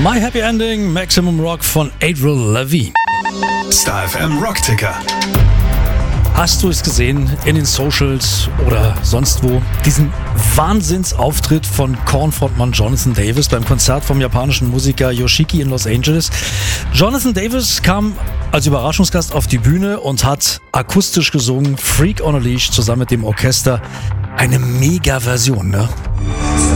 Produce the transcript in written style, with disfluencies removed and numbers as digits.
My Happy Ending, Maximum Rock von Avril Lavigne. Star FM Rockticker. Hast du es gesehen in den Socials oder sonst wo? Diesen Wahnsinnsauftritt von Korn-Frontmann Jonathan Davis beim Konzert vom japanischen Musiker Yoshiki in Los Angeles. Jonathan Davis kam als Überraschungsgast auf die Bühne und hat akustisch gesungen Freak on a Leash zusammen mit dem Orchester. Eine Mega-Version, ne?